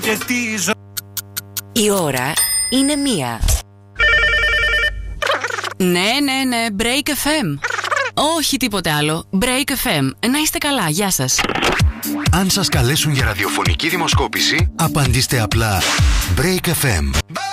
Και τι ζω... Η ώρα είναι 1. Ναι, Break FM. Όχι τίποτε άλλο. Break FM. Να είστε καλά, γεια σας. Αν σας καλέσουν για ραδιοφωνική δημοσκόπηση, απαντήστε απλά Break FM.